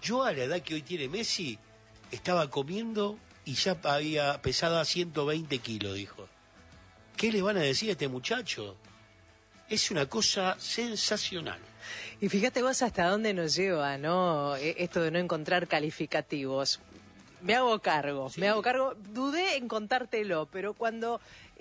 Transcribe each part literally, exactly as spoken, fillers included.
Yo a la edad que hoy tiene Messi, estaba comiendo y ya había pesado ciento veinte kilos, dijo. ¿Qué le van a decir a este muchacho? Es una cosa sensacional. Y fíjate vos hasta dónde nos lleva, ¿no? Esto de no encontrar calificativos. Me hago cargo, sí. me hago cargo. Dudé en contártelo, pero cuando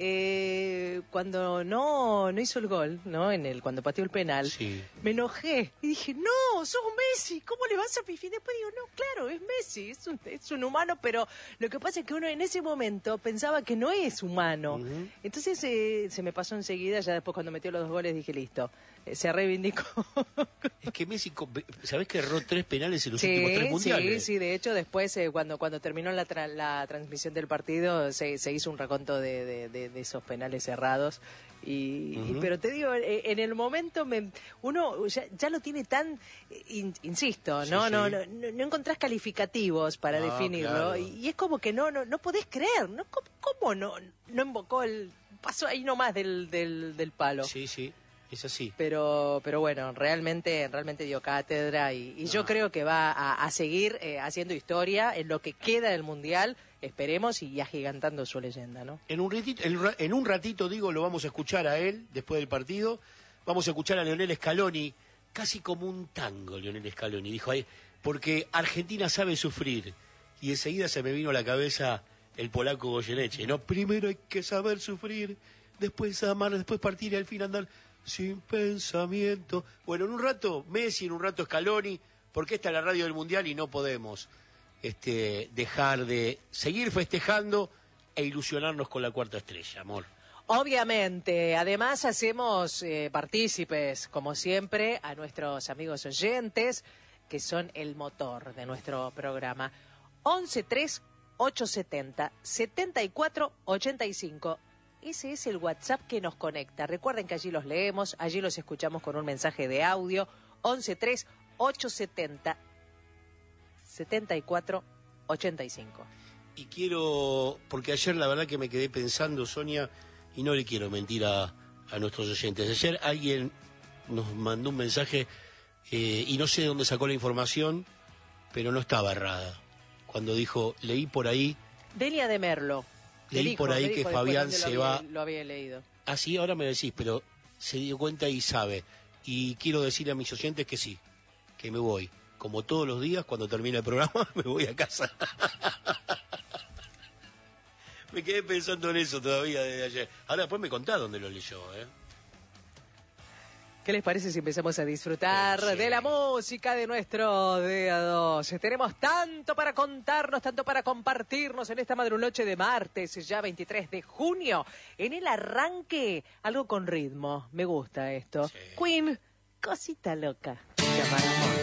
eh, cuando no no hizo el gol, ¿no? En el cuando pateó el penal, sí. me enojé y dije, no, sos Messi, ¿cómo le vas a pifiar? Después digo, no, claro, es Messi, es un, es un humano, pero lo que pasa es que uno en ese momento pensaba que no es humano. Uh-huh. Entonces eh, se me pasó enseguida, ya después cuando metió los dos goles dije, listo, eh, se reivindicó. Es que Messi, ¿sabés que erró tres penales en los sí, últimos tres mundiales? Sí, sí, de hecho después eh, cuando cuando terminó la, tra la transmisión del partido se, se hizo un raconto de, de, de, de esos penales errados y, uh-huh. y pero te digo, en el momento me, uno ya, ya lo tiene tan, in, insisto, ¿no? Sí, sí. No, no, no, no encontrás calificativos para ah, definirlo claro. y, y es como que no no, no podés creer, ¿no? ¿Cómo, cómo no, no invocó el, pasó ahí nomás del, del, del palo? Sí, sí. Es así. Pero pero bueno, realmente realmente dio cátedra y, y no. yo creo que va a, a seguir eh, haciendo historia en lo que queda del Mundial, esperemos, y agigantando su leyenda, ¿no? En un ratito, en, en un ratito, digo, lo vamos a escuchar a él después del partido. Vamos a escuchar a Lionel Scaloni, casi como un tango, Lionel Scaloni. Dijo ahí, porque Argentina sabe sufrir. Y enseguida se me vino a la cabeza el polaco Goyeneche, ¿no? Primero hay que saber sufrir, después amar, después partir y al fin andar sin pensamiento. Bueno, en un rato Messi, en un rato Scaloni, porque esta es la radio del Mundial y no podemos este, dejar de seguir festejando e ilusionarnos con la cuarta estrella, amor. Obviamente, además hacemos eh, partícipes, como siempre, a nuestros amigos oyentes, que son el motor de nuestro programa. once tres ocho setenta setenta y cuatro ochenta y cinco. Ese es el WhatsApp que nos conecta. Recuerden que allí los leemos, allí los escuchamos con un mensaje de audio. once tres ocho setenta setenta y cuatro ochenta y cinco. Y quiero, porque ayer la verdad que me quedé pensando, Sonia, y no le quiero mentir a, a nuestros oyentes. Ayer alguien nos mandó un mensaje eh, y no sé de dónde sacó la información, pero no estaba errada. Cuando dijo, leí por ahí... Delia de Merlo. Leí dijo, por ahí que Fabián se lo va... Había, lo había leído. Ah, sí, ahora me decís, pero se dio cuenta y sabe. Y quiero decirle a mis oyentes que sí, que me voy. Como todos los días, cuando termine el programa, me voy a casa. Me quedé pensando en eso todavía desde ayer. Ahora después me contá dónde lo leyó, ¿eh? ¿Qué les parece si empezamos a disfrutar sí. de la música de nuestro día dos? Tenemos tanto para contarnos, tanto para compartirnos en esta madrunoche de martes, ya veintitrés de junio. En el arranque, algo con ritmo. Me gusta esto. Sí. Queen, cosita loca. Llamar amor.